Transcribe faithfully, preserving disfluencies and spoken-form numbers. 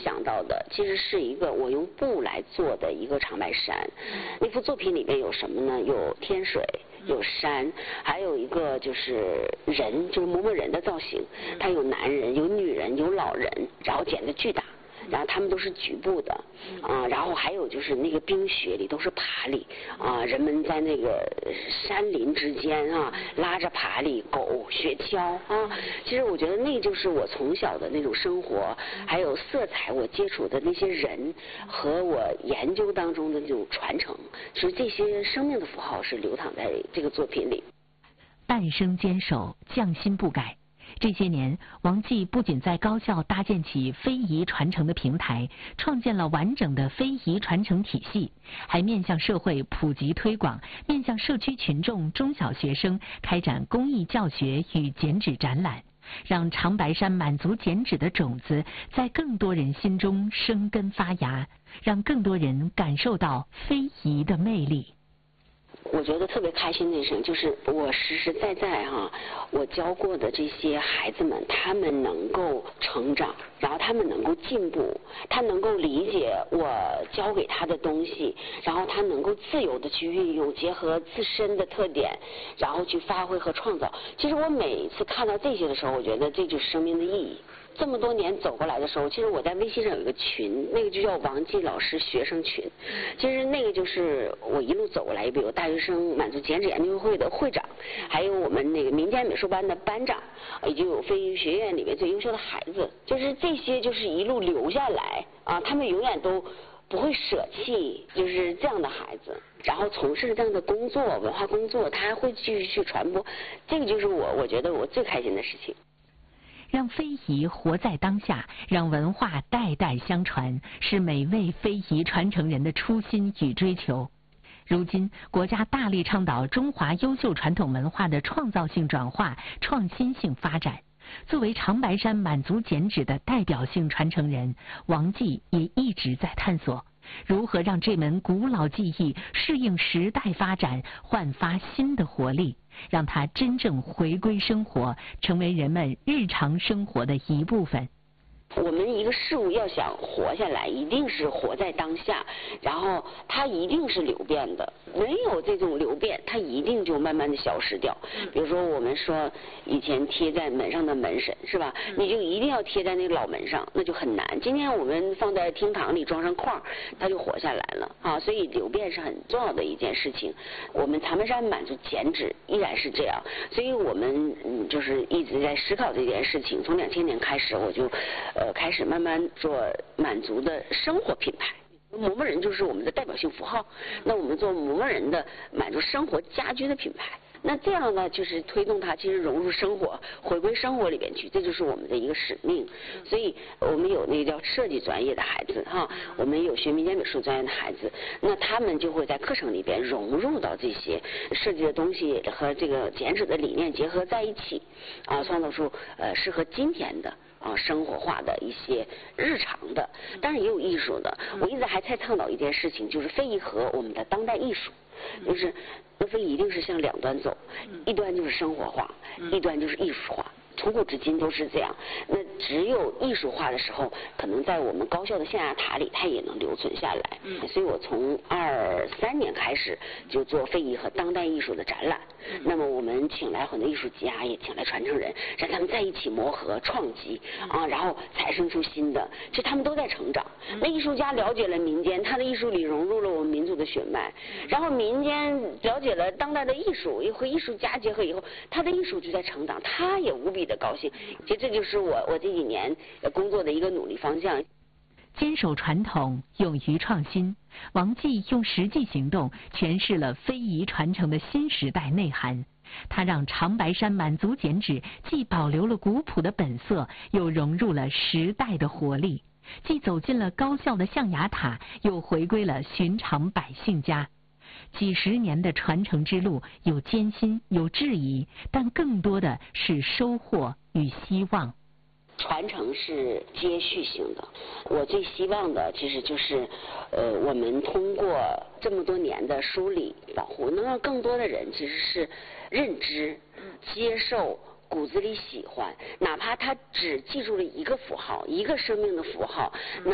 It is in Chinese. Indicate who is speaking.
Speaker 1: 想到的其实是一个我用布来做的一个长白山。那幅作品里面有什么呢？有天水，有山，还有一个就是人，就是模模人的造型。它有男人，有女人，有老人，然后剪得巨大。然后他们都是局部的，啊，然后还有就是那个冰雪里都是爬犁，啊，人们在那个山林之间啊，拉着爬犁、狗、雪橇啊，其实我觉得那就是我从小的那种生活，还有色彩，我接触的那些人和我研究当中的那种传承，其实这些生命的符号是流淌在这个作品里。
Speaker 2: 半生坚守，匠心不改。这些年，王继不仅在高校搭建起非遗传承的平台，创建了完整的非遗传承体系，还面向社会普及推广，面向社区群众、中小学生开展公益教学与剪纸展览，让长白山满族剪纸的种子在更多人心中生根发芽，让更多人感受到非遗的魅力。
Speaker 1: 我觉得特别开心的事情就是我实实在在哈，我教过的这些孩子们，他们能够成长，然后他们能够进步，他能够理解我教给他的东西，然后他能够自由的去运用，结合自身的特点，然后去发挥和创造。其实我每一次看到这些的时候，我觉得这就是生命的意义。这么多年走过来的时候，其实我在微信上有一个群，那个就叫王继老师学生群。其实那个就是我一路走过来，比如大学生满族剪纸研究会的会长，还有我们那个民间美术班的班长，以及有非遗学院里面最优秀的孩子，就是这些就是一路留下来啊，他们永远都不会舍弃，就是这样的孩子，然后从事这样的工作，文化工作，他还会继续去传播，这个就是我我觉得我最开心的事情。
Speaker 2: 让非遗活在当下，让文化代代相传，是每位非遗传承人的初心与追求。如今，国家大力倡导中华优秀传统文化的创造性转化、创新性发展。作为长白山满族剪纸的代表性传承人，王继也一直在探索如何让这门古老技艺适应时代发展，焕发新的活力，让它真正回归生活，成为人们日常生活的一部分。
Speaker 1: 我们一个事物要想活下来，一定是活在当下，然后它一定是流变的，没有这种流变，它一定就慢慢的消失掉。比如说我们说以前贴在门上的门神是吧，你就一定要贴在那个老门上，那就很难。今天我们放在厅堂里装上框，它就活下来了啊。所以流变是很重要的一件事情。我们长白山满族剪纸依然是这样，所以我们嗯就是一直在思考这件事情。从两千年开始，我就呃开始慢慢做满族的生活品牌。嬷嬷人就是我们的代表性符号，那我们做嬷嬷人的满族生活家居的品牌。那这样呢，就是推动它其实融入生活，回归生活里边去，这就是我们的一个使命。所以我们有那个叫设计专业的孩子哈，我们有学民间美术专业的孩子，那他们就会在课程里边融入到这些设计的东西和这个剪纸的理念结合在一起，啊，创造出呃适合今天的啊生活化的一些日常的，当然也有艺术的。我一直还在倡导一件事情，就是非遗和我们的当代艺术。就是那非一定是向两端走，一端就是生活化，一端就是艺术化，从古至今都是这样。那只有艺术化的时候，可能在我们高校的象牙塔里，它也能留存下来。所以我从二三年开始就做非遗和当代艺术的展览。那么我们请来很多艺术家，也请来传承人，让他们在一起磨合创击啊，然后产生出新的。其实他们都在成长。那艺术家了解了民间，他的艺术里融入了我们民族的血脉，然后民间了解了当代的艺术，又和艺术家结合以后，他的艺术就在成长，他也无比的高兴。其实这就是我我这几年工作的一个努力方向。
Speaker 2: 坚守传统，勇于创新，王继用实际行动诠释了非遗传承的新时代内涵。他让长白山满族剪纸既保留了古朴的本色，又融入了时代的活力，既走进了高校的象牙塔，又回归了寻常百姓家。几十年的传承之路，有艰辛，有质疑，但更多的是收获与希望。
Speaker 1: 传承是接续性的，我最希望的其实就是，呃，我们通过这么多年的梳理保护，能让更多的人其实是认知、接受、骨子里喜欢，哪怕他只记住了一个符号，一个生命的符号，那